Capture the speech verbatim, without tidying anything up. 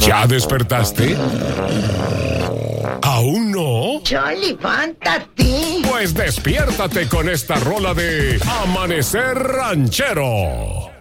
¿Ya despertaste? ¿Aún no? Yo levántate. Pues despiértate con esta rola de Amanecer Ranchero.